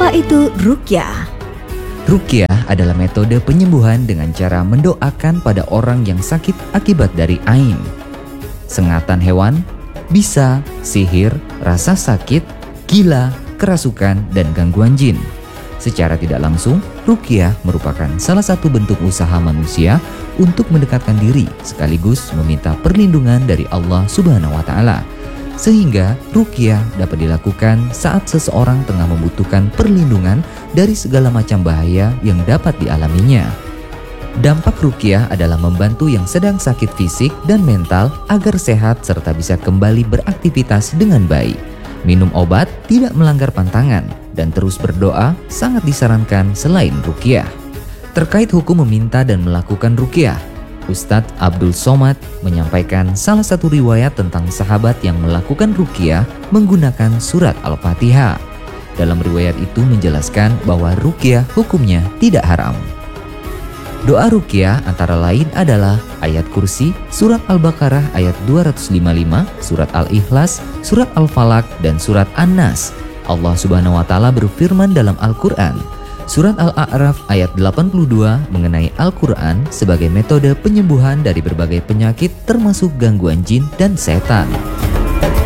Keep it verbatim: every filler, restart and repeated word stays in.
Apa itu ruqyah? Ruqyah adalah metode penyembuhan dengan cara mendoakan pada orang yang sakit akibat dari ain, sengatan hewan, bisa, sihir, rasa sakit, gila, kerasukan, dan gangguan jin. Secara tidak langsung, ruqyah merupakan salah satu bentuk usaha manusia untuk mendekatkan diri sekaligus meminta perlindungan dari Allah Subhanahu wa Ta'ala. Sehingga ruqyah dapat dilakukan saat seseorang tengah membutuhkan perlindungan dari segala macam bahaya yang dapat dialaminya. Dampak ruqyah adalah membantu yang sedang sakit fisik dan mental agar sehat serta bisa kembali beraktivitas dengan baik. Minum obat tidak melanggar pantangan dan terus berdoa sangat disarankan selain ruqyah. Terkait hukum meminta dan melakukan ruqyah, Ustadz Abdul Somad menyampaikan salah satu riwayat tentang sahabat yang melakukan ruqyah menggunakan surat Al-Fatihah. Dalam riwayat itu menjelaskan bahwa ruqyah hukumnya tidak haram. Doa ruqyah antara lain adalah ayat kursi, surat Al-Baqarah ayat dua ratus lima puluh lima, surat Al-Ikhlas, surat Al-Falaq, dan surat An-Nas. Allah Subhanahu wa Ta'ala berfirman dalam Al-Quran, surat Al-A'raf ayat delapan puluh dua mengenai Al-Quran sebagai metode penyembuhan dari berbagai penyakit termasuk gangguan jin dan setan.